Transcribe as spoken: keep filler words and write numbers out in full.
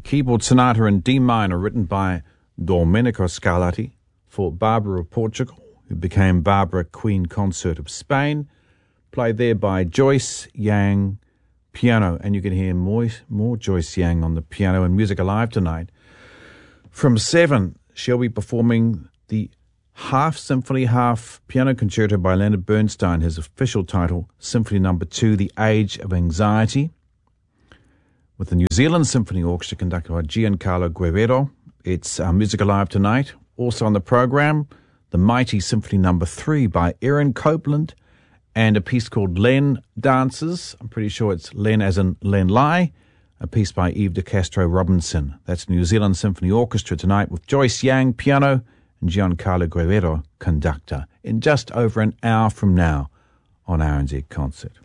keyboard sonata in D minor written by Domenico Scarlatti for Barbara of Portugal, who became Barbara Queen Consort of Spain, played there by Joyce Yang piano, and you can hear more, more Joyce Yang on the piano in Music Alive tonight. From seven, she'll be performing the half symphony, half piano concerto by Leonard Bernstein, his official title, Symphony Number Two, The Age of Anxiety, with the New Zealand Symphony Orchestra conducted by Giancarlo Guerrero. It's uh, Music Alive tonight. Also on the program, the Mighty Symphony Number Three by Aaron Copeland, and a piece called Len Dances. I'm pretty sure it's Len as in Len Lai, a piece by Eve de Castro Robinson. That's New Zealand Symphony Orchestra tonight with Joyce Yang piano and Giancarlo Guerrero conductor in just over an hour from now on R and Z Concert.